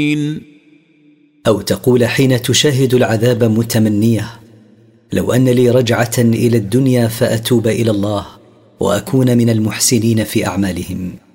أو تقول حين تشاهد العذاب متمنية: لو أن لي رجعة إلى الدنيا فأتوب إلى الله وأكون من المحسنين في أعمالهم.